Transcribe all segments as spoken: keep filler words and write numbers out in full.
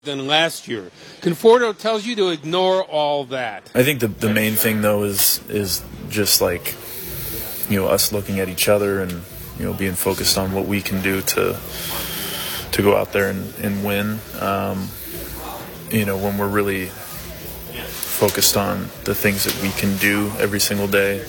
than last year. Conforto tells you to ignore all that. I think the the main thing though is is just like, you know, us looking at each other and, you know, being focused on what we can do to to go out there and, and win. Um, you know, when we're really focused on the things that we can do every single day,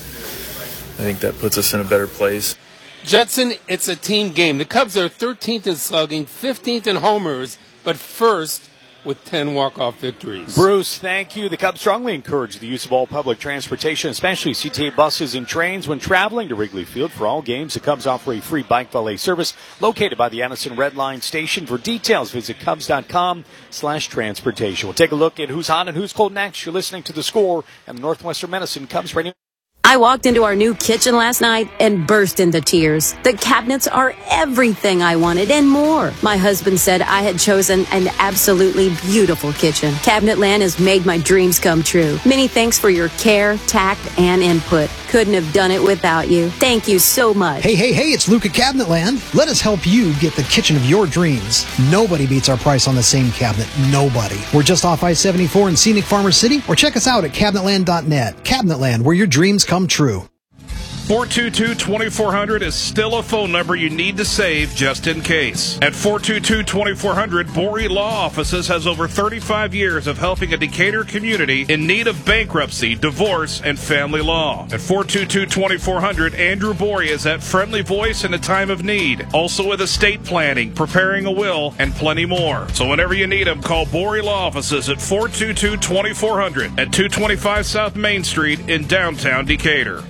I think that puts us in a better place. Jetson, it's a team game. The Cubs are thirteenth in slugging, fifteenth in homers, but first with ten walk-off victories. Bruce, thank you. The Cubs strongly encourage the use of all public transportation, especially C T A buses and trains, when traveling to Wrigley Field. For all games, the Cubs offer a free bike valet service located by the Addison Red Line Station. For details, visit Cubs.com slash transportation. We'll take a look at who's hot and who's cold next. You're listening to The Score and the Northwestern Medicine Cubs Radio. I walked into our new kitchen last night and burst into tears. The cabinets are everything I wanted and more. My husband said I had chosen an absolutely beautiful kitchen. Cabinetland has made my dreams come true. Many thanks for your care, tact, and input. Couldn't have done it without you. Thank you so much. Hey, hey, hey, it's Luke at Cabinetland. Let us help you get the kitchen of your dreams. Nobody beats our price on the same cabinet. Nobody. We're just off I seventy-four in scenic Farmers City, or check us out at cabinetland dot net. Cabinetland, where your dreams come true. four two two, two four zero zero is still a phone number you need to save just in case. At four two two, two four zero zero, Borey Law Offices has over thirty-five years of helping a Decatur community in need of bankruptcy, divorce, and family law. At four two two, two four zero zero, Andrew Borey is that friendly voice in a time of need. Also with estate planning, preparing a will, and plenty more. So whenever you need him, call Borey Law Offices at four two two, two four zero zero at two twenty-five South Main Street in downtown Decatur.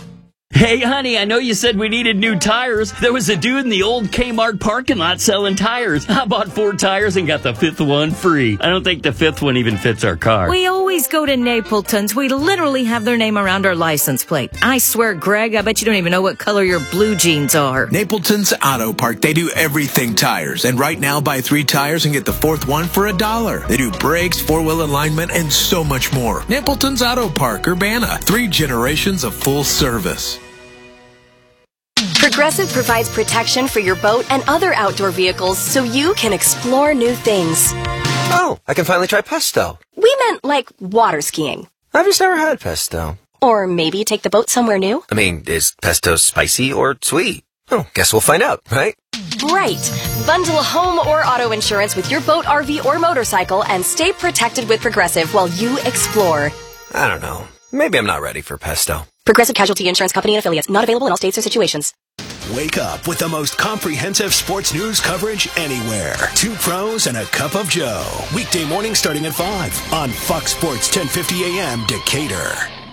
Hey, honey, I know you said we needed new tires. There was a dude in the old Kmart parking lot selling tires. I bought four tires and got the fifth one free. I don't think the fifth one even fits our car. We always go to Napleton's. We literally have their name around our license plate. I swear, Greg, I bet you don't even know what color your blue jeans are. Napleton's Auto Park. They do everything tires. And right now, buy three tires and get the fourth one for a dollar. They do brakes, four-wheel alignment, and so much more. Napleton's Auto Park, Urbana. Three generations of full service. Progressive provides protection for your boat and other outdoor vehicles so you can explore new things. Oh, I can finally try pesto. We meant like water skiing. I've just never had pesto. Or maybe take the boat somewhere new. I mean, is pesto spicy or sweet? Oh, guess we'll find out, right? Right. Bundle home or auto insurance with your boat, R V, or motorcycle and stay protected with Progressive while you explore. I don't know. Maybe I'm not ready for pesto. Progressive Casualty Insurance Company and Affiliates. Not available in all states or situations. Wake up with the most comprehensive sports news coverage anywhere. Two pros and a cup of Joe. Weekday morning starting at five on Fox Sports ten fifty A M Decatur.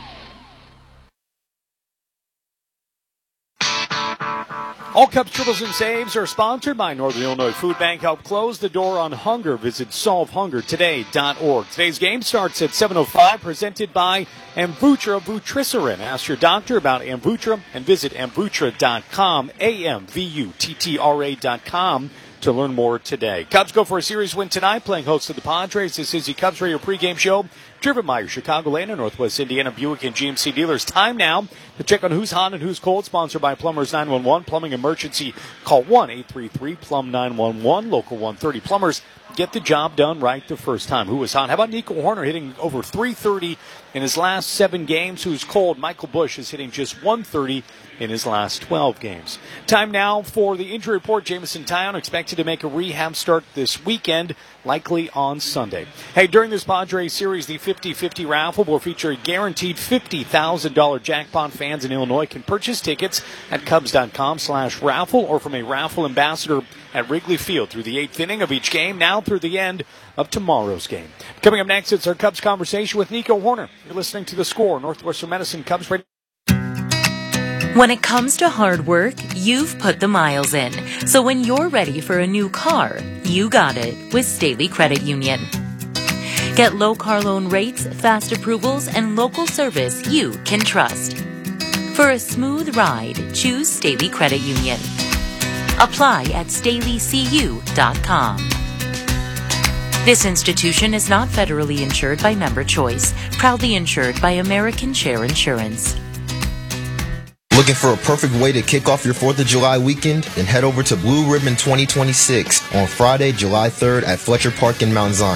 All Cubs triples and saves are sponsored by Northern Illinois Food Bank. Help close the door on hunger. Visit solve hunger today dot org. Today's game starts at seven oh five, presented by Amvuttra Vutrisiran. Ask your doctor about Amvuttra and visit amvuttra dot com, A M V U T T R A dot com, to learn more today. Cubs go for a series win tonight, playing host to the Padres. This is the Cubs Radio pregame show, driven by your Chicagoland and Northwest Indiana Buick and G M C dealers. Time now to check on who's hot and who's cold, sponsored by Plumbers nine one one. Plumbing emergency, call one eight three three plumb nine one one. Local one thirty Plumbers. Get the job done right the first time. Who is hot? How about Nico Horner hitting over three thirty in his last seven games? Who's cold? Michael Busch is hitting just one thirty in his last twelve games. Time now for the injury report. Jameson Taillon expected to make a rehab start this weekend, likely on Sunday. Hey, during this Padres series, the fifty-fifty raffle will feature a guaranteed fifty thousand dollars jackpot. Fans in Illinois can purchase tickets at Cubs.com slash raffle or from a raffle ambassador at Wrigley Field through the eighth inning of each game, now through the end of tomorrow's game. Coming up next, it's our Cubs conversation with Nico Horner. You're listening to The Score, Northwestern Medicine Cubs Radio. When it comes to hard work, you've put the miles in. So when you're ready for a new car, you got it with Staley Credit Union. Get low car loan rates, fast approvals, and local service you can trust. For a smooth ride, choose Staley Credit Union. Apply at staley c u dot com. This institution is not federally insured by Member Choice, proudly insured by American Share Insurance. Looking for a perfect way to kick off your fourth of July weekend? Then head over to Blue Ribbon twenty twenty-six on Friday, July third at Fletcher Park in Mount Zion.